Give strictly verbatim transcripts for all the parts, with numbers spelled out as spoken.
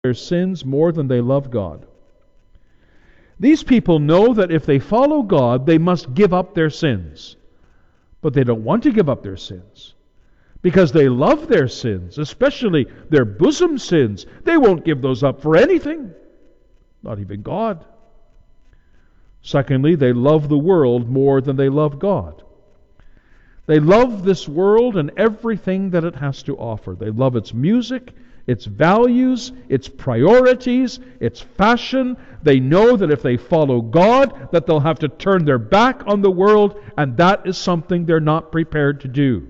their sins more than they love God. These people know that if they follow God, they must give up their sins. But they don't want to give up their sins, because they love their sins, especially their bosom sins. They won't give those up for anything, not even God. Secondly, they love the world more than they love God. They love this world and everything that it has to offer. They love its music, its values, its priorities, its fashion. They know that if they follow God, that they'll have to turn their back on the world, and that is something they're not prepared to do.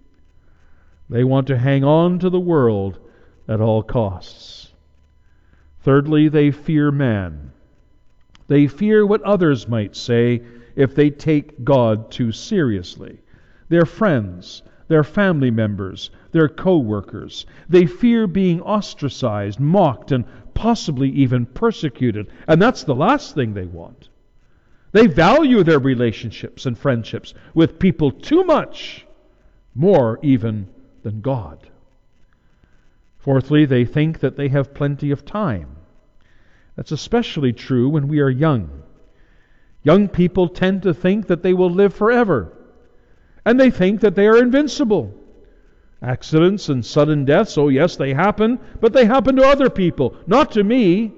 They want to hang on to the world at all costs. Thirdly, they fear man. They fear what others might say if they take God too seriously. Their friends, their family members, their co-workers. They fear being ostracized, mocked, and possibly even persecuted. And that's the last thing they want. They value their relationships and friendships with people too much, more even than God. Fourthly, they think that they have plenty of time. That's especially true when we are young. Young people tend to think that they will live forever, and they think that they are invincible. Accidents and sudden deaths, oh yes, they happen, but they happen to other people, not to me.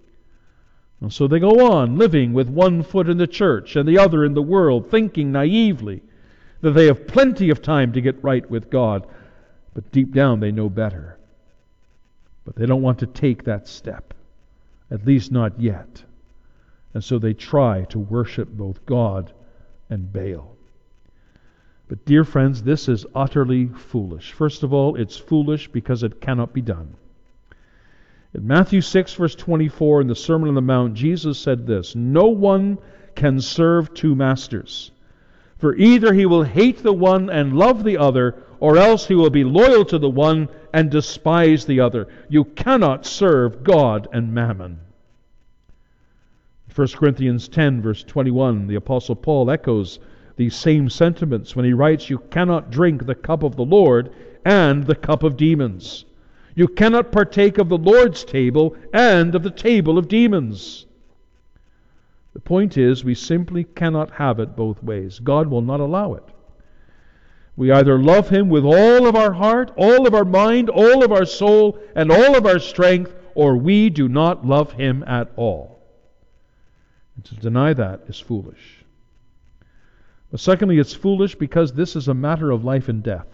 And so they go on living with one foot in the church and the other in the world, thinking naively that they have plenty of time to get right with God. But deep down they know better. But they don't want to take that step, at least not yet. And so they try to worship both God and Baal. But dear friends, this is utterly foolish. First of all, it's foolish because it cannot be done. In Matthew six, verse twenty-four, in the Sermon on the Mount, Jesus said this, "No one can serve two masters, for either he will hate the one and love the other, or else he will be loyal to the one and despise the other. You cannot serve God and mammon." First Corinthians ten, verse twenty-one, the Apostle Paul echoes these same sentiments when he writes, "You cannot drink the cup of the Lord and the cup of demons. You cannot partake of the Lord's table and of the table of demons." The point is, we simply cannot have it both ways. God will not allow it. We either love Him with all of our heart, all of our mind, all of our soul, and all of our strength, or we do not love Him at all. And to deny that is foolish. But secondly, it's foolish because this is a matter of life and death.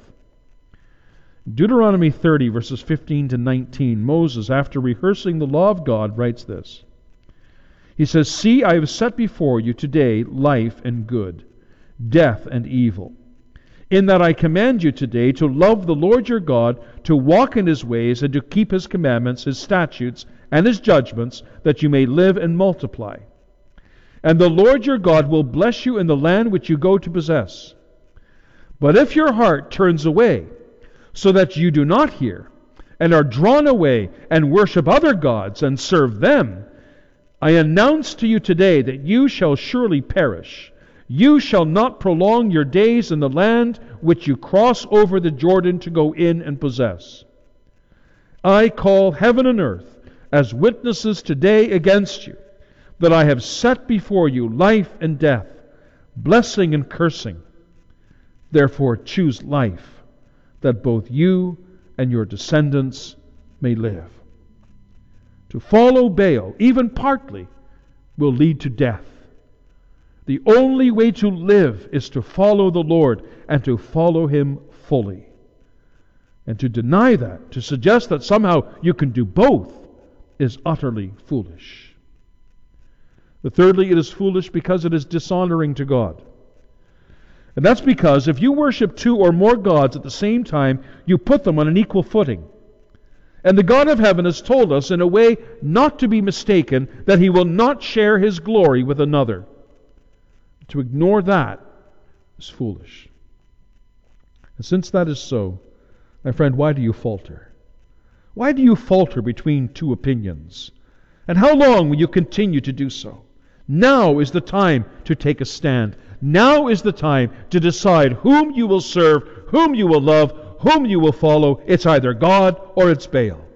Deuteronomy thirty, verses fifteen to nineteen, Moses, after rehearsing the law of God, writes this. He says, "See, I have set before you today life and good, death and evil. In that I command you today to love the Lord your God, to walk in His ways, and to keep His commandments, His statutes, and His judgments, that you may live and multiply. And the Lord your God will bless you in the land which you go to possess. But if your heart turns away, so that you do not hear, and are drawn away, and worship other gods, and serve them, I announce to you today that you shall surely perish. You shall not prolong your days in the land which you cross over the Jordan to go in and possess. I call heaven and earth as witnesses today against you, that I have set before you life and death, blessing and cursing. Therefore choose life, that both you and your descendants may live." To follow Baal, even partly, will lead to death. The only way to live is to follow the Lord and to follow Him fully. And to deny that, to suggest that somehow you can do both, is utterly foolish. But thirdly, it is foolish because it is dishonoring to God. And that's because if you worship two or more gods at the same time, you put them on an equal footing. And the God of heaven has told us in a way not to be mistaken that He will not share His glory with another. To ignore that is foolish. And since that is so, my friend, why do you falter? Why do you falter between two opinions? And how long will you continue to do so? Now is the time to take a stand. Now is the time to decide whom you will serve, whom you will love, whom you will follow. It's either God or it's Baal.